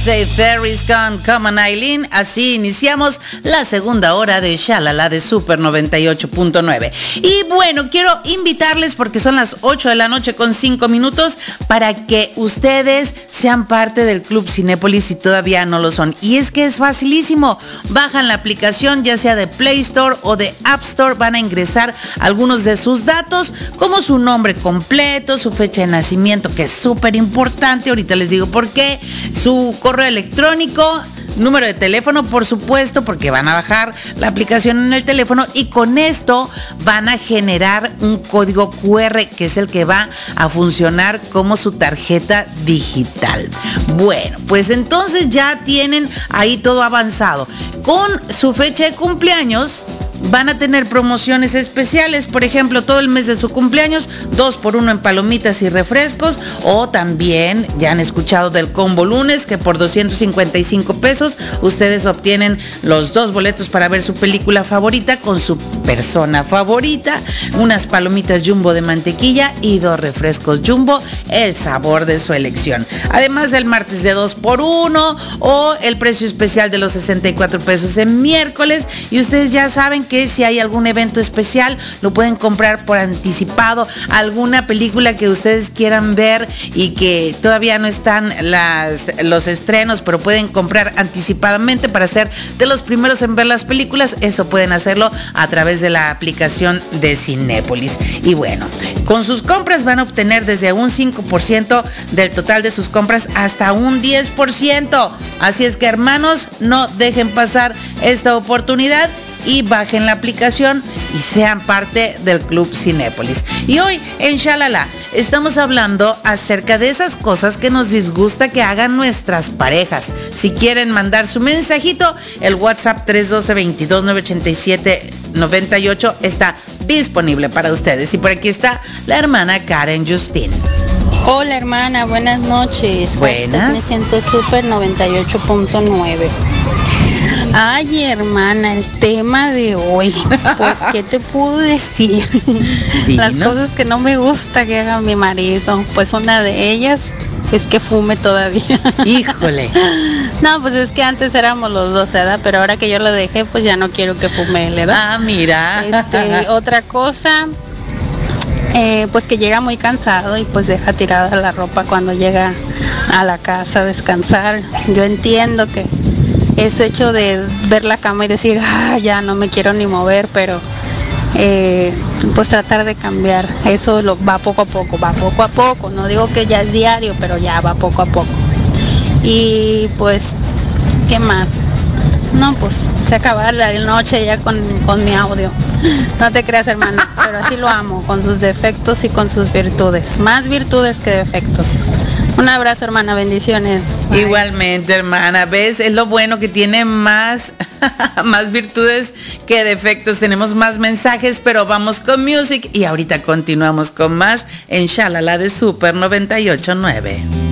Dave Ferris con Come On Eileen. Así iniciamos la segunda hora de Shalala de Super 98.9. Y bueno, quiero invitarles porque son las 8 de la noche con 5 minutos para que ustedes sean parte del Club Cinépolis si todavía no lo son. Y es que es facilísimo. Bajan la aplicación ya sea de Play Store o de App Store. Van a ingresar algunos de sus datos como su nombre completo, su fecha de nacimiento, que es súper importante. Ahorita les digo por qué. Su correo electrónico, número de teléfono, por supuesto, porque van a bajar la aplicación en el teléfono y con esto van a generar un código QR que es el que va a funcionar como su tarjeta digital. Bueno, pues entonces ya tienen ahí todo avanzado. Con su fecha de cumpleaños van a tener promociones especiales, por ejemplo, todo el mes de su cumpleaños, 2x1 en palomitas y refrescos, o también, ya han escuchado del combo lunes, que por 255 pesos ustedes obtienen los 2 boletos para ver su película favorita con su persona favorita, unas palomitas Jumbo de mantequilla y 2 refrescos Jumbo, el sabor de su elección. Además, el martes de 2x1 o el precio especial de los 64 pesos en miércoles, y ustedes ya saben que si hay algún evento especial lo pueden comprar por anticipado, alguna película que ustedes quieran ver y que todavía no están los estrenos, pero pueden comprar anticipadamente para ser de los primeros en ver las películas. Eso pueden hacerlo a través de la aplicación de Cinépolis. Y bueno, con sus compras van a obtener desde un 5% del total de sus compras hasta un 10%. Así es que, hermanos, no dejen pasar esta oportunidad y bajen la aplicación y sean parte del Club Cinépolis. Y hoy en Shalala estamos hablando acerca de esas cosas que nos disgusta que hagan nuestras parejas. Si quieren mandar su mensajito, el WhatsApp 312-22-987-98 está disponible para ustedes. Y por aquí está la hermana Karen Justin. Hola hermana, buenas noches. Buenas. Me siento Super 98.9. Ay, hermana, el tema de hoy, pues, ¿qué te puedo decir? Las cosas que no me gusta que haga mi marido, pues una de ellas es que fume todavía. Híjole. No, pues es que antes éramos los dos, ¿verdad? Pero ahora que yo lo dejé, pues ya no quiero que fume, ¿verdad? Ah, mira. Otra cosa, pues que llega muy cansado y pues deja tirada la ropa cuando llega a la casa a descansar. Yo entiendo que es hecho de ver la cama y decir, ya no me quiero ni mover, pero pues tratar de cambiar. Eso va poco a poco. No digo que ya es diario, pero ya va poco a poco. Y pues, ¿qué más? No, pues se acaba la noche ya con mi audio. No te creas, hermana, pero así lo amo, con sus defectos y con sus virtudes. Más virtudes que defectos. Un abrazo, hermana, bendiciones. Bye. Igualmente, hermana, ¿ves? Es lo bueno que tiene más virtudes que defectos. Tenemos más mensajes, pero vamos con music y ahorita continuamos con más en Shalala de Super 98.9.